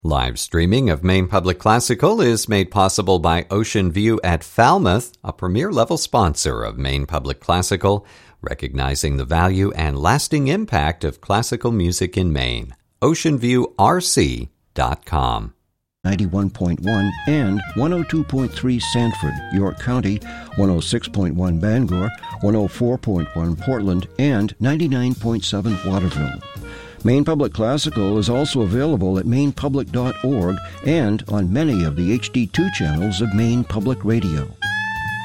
Live streaming of Maine Public Classical is made possible by Ocean View at Falmouth, a premier-level sponsor of Maine Public Classical, recognizing the value and lasting impact of classical music in Maine. OceanViewRC.com. 91.1 and 102.3 Sanford, York County, 106.1 Bangor, 104.1 Portland, and 99.7 Waterville. Maine Public Classical is also available at mainepublic.org and on many of the HD2 channels of Maine Public Radio.